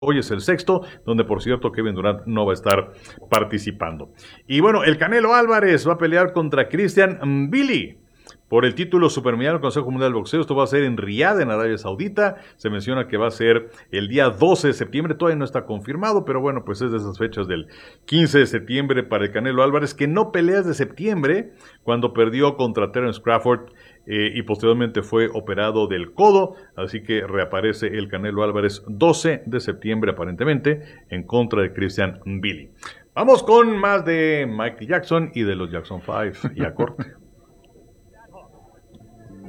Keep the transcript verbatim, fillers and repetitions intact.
Hoy es el sexto, donde por cierto Kevin Durant no va a estar participando. Y bueno, el Canelo Álvarez va a pelear contra Christian Mbili por el título supermediano del Consejo Mundial de Boxeo. Esto va a ser en Riyadh, en Arabia Saudita. Se menciona que va a ser el día doce de septiembre. Todavía no está confirmado, pero bueno, pues es de esas fechas del quince de septiembre para el Canelo Álvarez, que no pelea desde septiembre, cuando perdió contra Terence Crawford eh, y posteriormente fue operado del codo. Así que reaparece el Canelo Álvarez doce de septiembre aparentemente en contra de Christian Mbili. Vamos con más de Michael Jackson y de los Jackson Five y a corte.